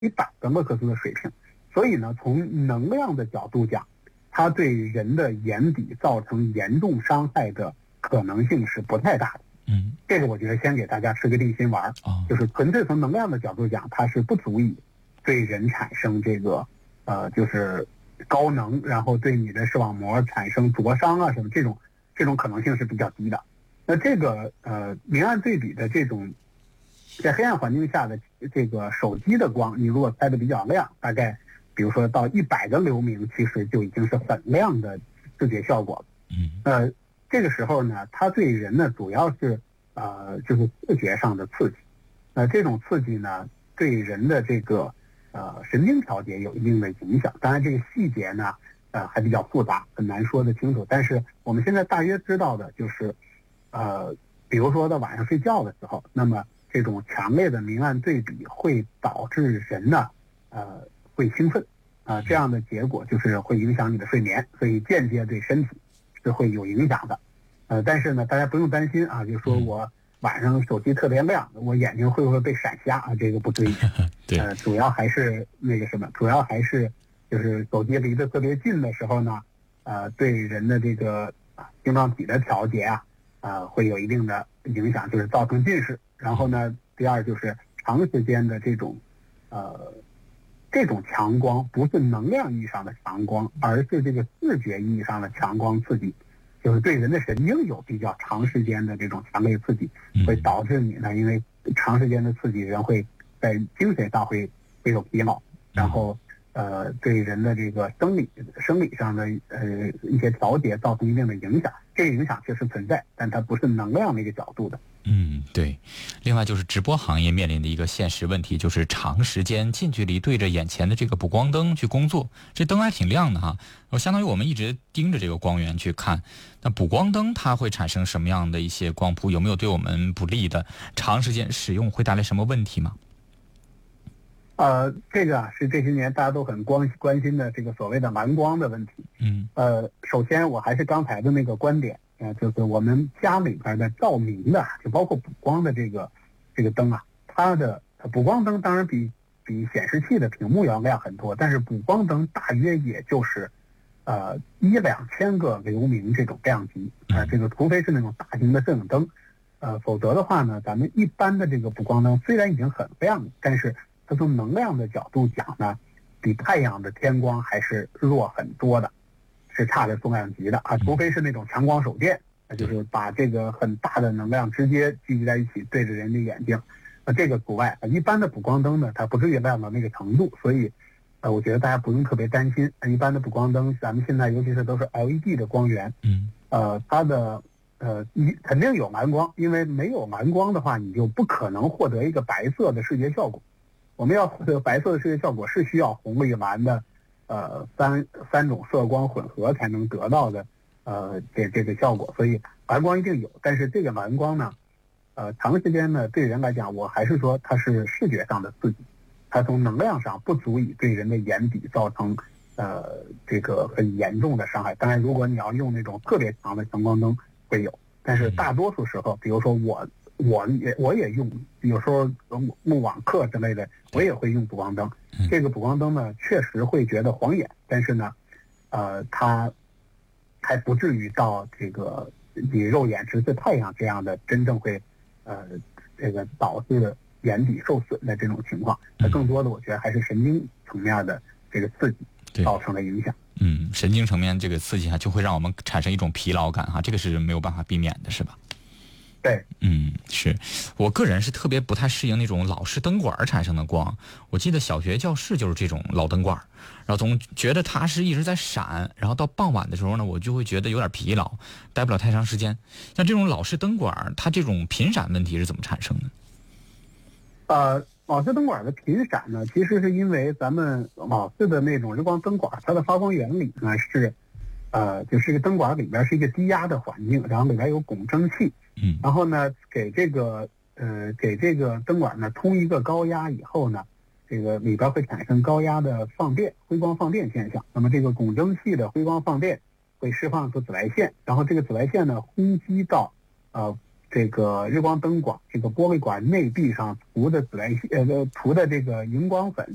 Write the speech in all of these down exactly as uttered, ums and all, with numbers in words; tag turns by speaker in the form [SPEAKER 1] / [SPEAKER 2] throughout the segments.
[SPEAKER 1] 一百个赫兹的水平。所以呢，从能量的角度讲，它对人的眼底造成严重伤害的可能性是不太大的。
[SPEAKER 2] 嗯，
[SPEAKER 1] 这个我觉得先给大家吃个定心丸，
[SPEAKER 2] 哦、
[SPEAKER 1] 就是纯粹从能量的角度讲，它是不足以对人产生这个呃，就是高能，然后对你的视网膜产生灼伤啊什么这种这种可能性是比较低的。那这个呃明暗对比的这种在黑暗环境下的这个手机的光，你如果开的比较亮，大概比如说到一百个流明，其实就已经是很亮的视觉效果了。
[SPEAKER 2] 嗯，
[SPEAKER 1] 呃，这个时候呢，它对人呢主要是呃就是视觉上的刺激。那、呃、这种刺激呢，对人的这个呃神经调节有一定的影响。当然，这个细节呢，呃还比较复杂，很难说得清楚。但是我们现在大约知道的就是，呃，比如说到晚上睡觉的时候，那么这种强烈的明暗对比会导致人呢，呃，会兴奋，啊、呃，这样的结果就是会影响你的睡眠，所以间接对身体是会有影响的。呃，但是呢，大家不用担心啊，就说我晚上手机特别亮，我眼睛会不会被闪瞎啊？这个不对，
[SPEAKER 2] 对，
[SPEAKER 1] 呃，主要还是那个什么，主要还是就是手机离得特别近的时候呢，呃，对人的这个晶状体的调节啊，呃，会有一定的影响，就是造成近视。然后呢，第二就是长时间的这种，呃，这种强光不是能量意义上的强光，而是这个视觉意义上的强光刺激，就是对人的神经有比较长时间的这种强烈刺激，会导致你呢，因为长时间的刺激，人会在精神上会会有疲劳，然后呃，对人的这个生理生理上的呃一些调节造成一定的影响。这个影响确实存在，但它不是能量那个角度的。
[SPEAKER 2] 嗯，对。另外就是直播行业面临的一个现实问题，就是长时间近距离对着眼前的这个补光灯去工作，这灯还挺亮的哈，相当于我们一直盯着这个光源去看。那补光灯它会产生什么样的一些光谱？有没有对我们不利的？长时间使用会带来什么问题吗？
[SPEAKER 1] 呃，这个啊是这些年大家都很关关心的这个所谓的蓝光的问题。
[SPEAKER 2] 嗯，
[SPEAKER 1] 呃，首先我还是刚才的那个观点，呃，就是我们家里边的照明的，就包括补光的这个这个灯啊，它的补光灯当然比比显示器的屏幕要亮很多，但是补光灯大约也就是呃一两千个流明这种量级啊、呃，这个除非是那种大型的摄影灯，呃，否则的话呢，咱们一般的这个补光灯虽然已经很亮，但是它从能量的角度讲呢，比太阳的天光还是弱很多的，是差着重量级的啊。除非是那种强光手电，就是把这个很大的能量直接聚集在一起，对着人的眼睛，呃，这个除外。一般的补光灯呢，它不至于亮到那个程度，所以，呃，我觉得大家不用特别担心。一般的补光灯，咱们现在尤其是都是 L E D 的光源，
[SPEAKER 2] 嗯，
[SPEAKER 1] 呃，它的呃，你肯定有蓝光，因为没有蓝光的话，你就不可能获得一个白色的视觉效果。我们要获得白色的视觉效果是需要红绿蓝的，呃，三三种色光混合才能得到的，呃，这这个效果。所以蓝光一定有，但是这个蓝光呢，呃，长时间呢对人来讲，我还是说它是视觉上的刺激，它从能量上不足以对人的眼底造成呃这个很严重的伤害。当然，如果你要用那种特别强的强光灯会有，但是大多数时候，比如说我。我也我也用，有时候录网课之类的，我也会用补光灯。这个补光灯呢，确实会觉得晃眼，但是呢，呃，它还不至于到这个你肉眼直视太阳这样的真正会呃这个导致眼底受损的这种情况。它更多的我觉得还是神经层面的这个刺激造成了影响。
[SPEAKER 2] 嗯，神经层面这个刺激哈，就会让我们产生一种疲劳感哈，这个是没有办法避免的，是吧？
[SPEAKER 1] 对，
[SPEAKER 2] 嗯，是我个人是特别不太适应那种老式灯管产生的光。我记得小学教室就是这种老灯管，然后总觉得它是一直在闪，然后到傍晚的时候呢，我就会觉得有点疲劳，待不了太长时间。像这种老式灯管，它这种频闪问题是怎么产生的？
[SPEAKER 1] 呃，老式灯管的频闪呢，其实是因为咱们老式的那种日光灯管，它的发光原理呢是，呃，就是这个灯管里边是一个低压的环境，然后里边有汞蒸气。
[SPEAKER 2] 嗯，
[SPEAKER 1] 然后呢，给这个呃给这个灯管呢通一个高压以后呢，这个里边会产生高压的放电，辉光放电现象。那么这个汞蒸气的辉光放电会释放出紫外线，然后这个紫外线呢轰击到呃这个日光灯管这个玻璃管内壁上涂的紫外线呃涂的这个荧光粉，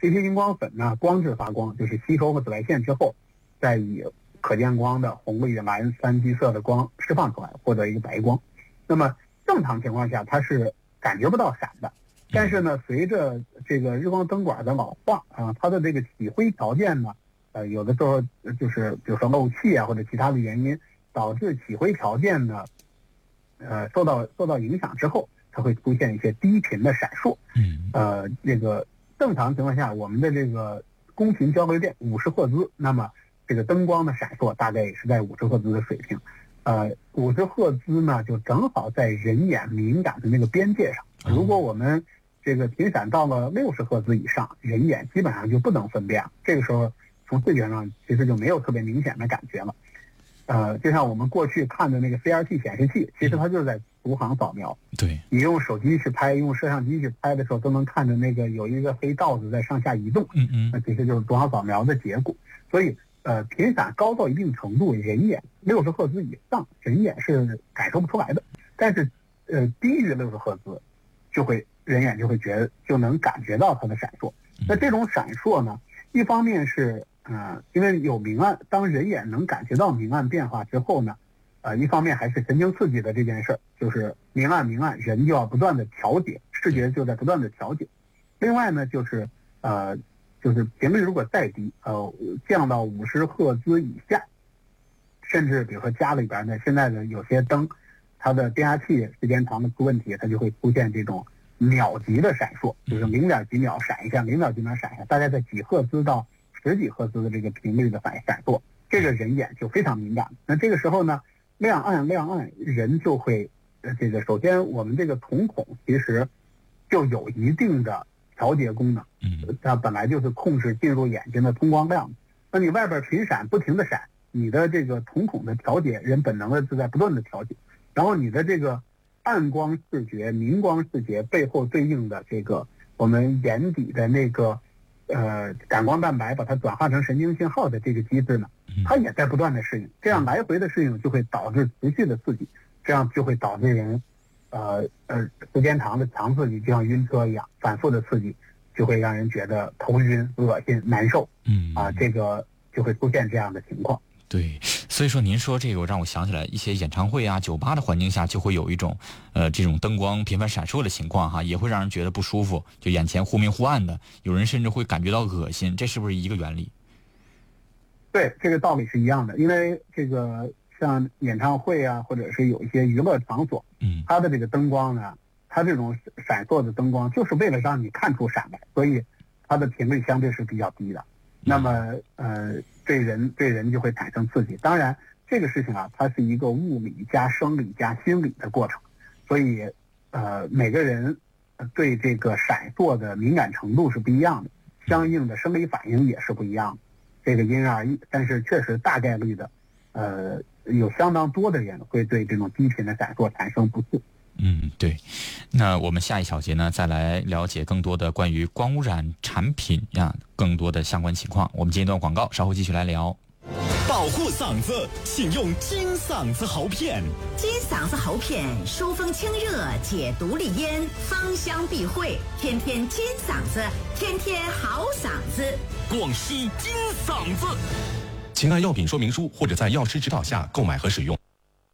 [SPEAKER 1] 这些荧光粉呢，光致发光，就是吸收了紫外线之后，再以可见光的红绿蓝三基色的光释放出来，获得一个白光。那么正常情况下它是感觉不到闪的，但是呢，随着这个日光灯管的老化啊，它的这个起灰条件呢，呃，有的时候就是比如说漏气啊或者其他的原因，导致起灰条件呢，呃，受到受到影响之后，它会出现一些低频的闪烁。
[SPEAKER 2] 嗯，
[SPEAKER 1] 呃，这个正常情况下，我们的这个公频交流电五十赫兹，那么这个灯光的闪烁大概也是在五十赫兹的水平。呃，五十赫兹呢，就正好在人眼敏感的那个边界上。如果我们这个频闪到了六十赫兹以上，人眼基本上就不能分辨了。这个时候从视觉上其实就没有特别明显的感觉了。呃，就像我们过去看的那个 C R T 显示器，其实它就是在逐行扫描。
[SPEAKER 2] 对，
[SPEAKER 1] 你用手机去拍，用摄像机去拍的时候，都能看着那个有一个黑道子在上下移动。
[SPEAKER 2] 嗯嗯，
[SPEAKER 1] 那其实就是逐行扫描的结果。所以，呃，频闪高到一定程度，人眼六十赫兹以上，人眼是感受不出来的。但是，呃，低于六十赫兹，就会人眼就会觉得就能感觉到它的闪烁。那这种闪烁呢，一方面是呃，因为有明暗，当人眼能感觉到明暗变化之后呢，呃，一方面还是神经刺激的这件事儿，就是明暗明暗，人就要不断的调节，视觉就在不断的调节。另外呢，就是呃，就是频率如果再低，呃，降到五十赫兹以下，甚至比如说家里边呢，现在的有些灯，它的变压器时间长的出问题，它就会出现这种秒级的闪烁，就是零点几秒闪一下，零点几秒闪一下，大概在几赫兹到十几赫兹的这个频率的反闪烁，这个人眼就非常敏感。那这个时候呢，亮暗亮暗，人就会呃这个首先我们这个瞳孔其实就有一定的调节功能，
[SPEAKER 2] 嗯，
[SPEAKER 1] 它本来就是控制进入眼睛的通光量。那你外边频闪不停的闪，你的这个瞳孔的调节，人本能的是在不断的调节，然后你的这个暗光视觉、明光视觉背后对应的这个我们眼底的那个呃感光蛋白把它转化成神经信号的这个机制呢，它也在不断的适应，这样来回的适应就会导致持续的刺激，这样就会导致人呃呃时间长的强刺激就像晕车一样，反复的刺激就会让人觉得头晕、恶心、难受，
[SPEAKER 2] 嗯
[SPEAKER 1] 啊，这个就会出现这样的情况。
[SPEAKER 2] 对，所以说您说这个让我想起来一些演唱会啊、酒吧的环境下就会有一种呃这种灯光频繁闪烁的情况哈，也会让人觉得不舒服，就眼前忽明忽暗的，有人甚至会感觉到恶心，这是不是一个原理？
[SPEAKER 1] 对，这个道理是一样的，因为这个像演唱会啊，或者是有一些娱乐场所，
[SPEAKER 2] 嗯，
[SPEAKER 1] 它的这个灯光呢，它这种闪烁的灯光就是为了让你看出闪来，所以它的频率相对是比较低的。那么呃，对人对人就会产生刺激。当然，这个事情啊，它是一个物理加生理加心理的过程，所以呃，每个人对这个闪烁的敏感程度是不一样的，相应的生理反应也是不一样的。这个因人而异，但是确实大概率的，呃，有相当多的人会对这种低频的闪烁产生不适。
[SPEAKER 2] 嗯，对。那我们下一小节呢，再来了解更多的关于光污染产品呀，更多的相关情况。我们接一段广告，稍后继续来聊。
[SPEAKER 3] 保护嗓子，请用金嗓子喉片。
[SPEAKER 4] 金嗓子喉片疏风清热，解毒利咽，芳香避秽，天天金嗓子，天天好嗓子。
[SPEAKER 3] 广西金嗓子，
[SPEAKER 5] 请按药品说明书或者在药师指导下购买和使用。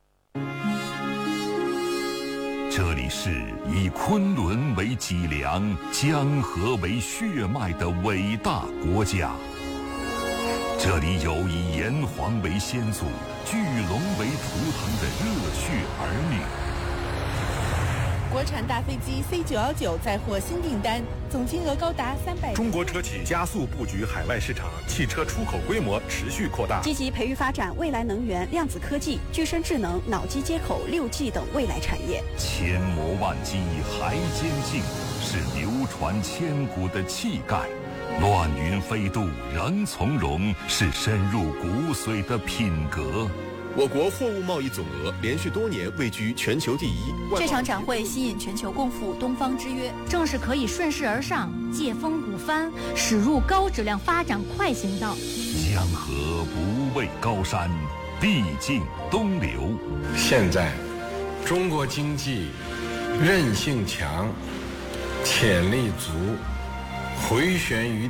[SPEAKER 6] 这里是以昆仑为脊梁、江河为血脉的伟大国家。这里有以炎黄为先祖、巨龙为图腾的热血儿女。
[SPEAKER 7] 国产大飞机 C 九一九再获新订单，总金额高达三百。
[SPEAKER 8] 中国车企加速布局海外市场，汽车出口规模持续扩大，
[SPEAKER 9] 积极培育发展未来能源、量子科技、具身智能、脑机接口、六 G 等未来产业。
[SPEAKER 6] 千磨万击还坚劲，是流传千古的气概；乱云飞渡仍从容，是深入骨髓的品格。
[SPEAKER 8] 我国货物贸易总额连续多年位居全球第一。
[SPEAKER 10] 这场展会吸引全球共赴东方之约，正是可以顺势而上，借风鼓帆，驶入高质量发展快行道。
[SPEAKER 6] 江河不畏高山，地尽东流。
[SPEAKER 11] 现在，中国经济韧性强，潜力足，回旋于